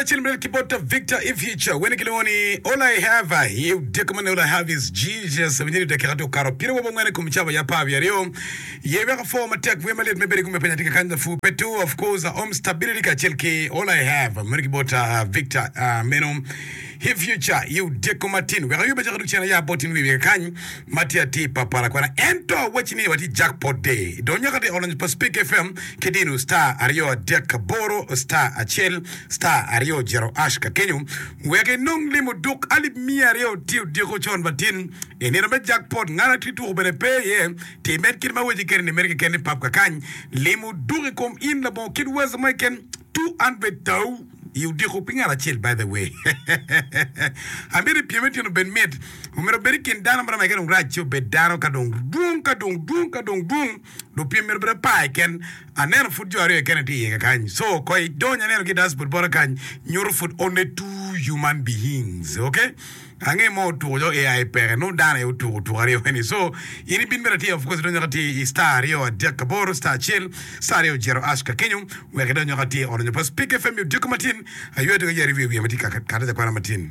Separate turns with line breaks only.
Kibota chilmel Kibota Victor in future. When kiloni all I have you dekomane all I have is Jesus. We need to take to karo. Pira wo ngane kumchaba ya pa vyario. Yeveka form attack we malet mebere kumepenya tika kanda fu petu of course home stability ka chelke all I have. Mwene Kibota Victor menom in future you dekomatin. We are beja kuchana ya botin we kanyi matia ti papara kwa ento wachini wati jackpot day. Donya kati Orange Pacific FM kedinu star ario dek boro star achel star ario jero ashka kenyu weke nong limu duk alip mi ario tiu diko chon batin enira be jackpot ngana titu bere pe ye ti met kirma weji kerni merke kenni papka kany limu duk kom in la bon kid was my ken 200 tau you diko pingala chill by the way amiri piemeti no ben met umero beri ken dana mara magero racho be dano kadong dung do piemero bere pa ken aner foot jare ken ti ye kan so koi donya ner ki das bora kan nyur foot only two human beings okay ange mo to jo AI per no dana yo to are when so ini bin berati of course donya ti star yo dek boro star chill star yo jero aska kenyu we donya ti Orange Pacific FM you dikumatin ayo to review ya matika kada kwa matin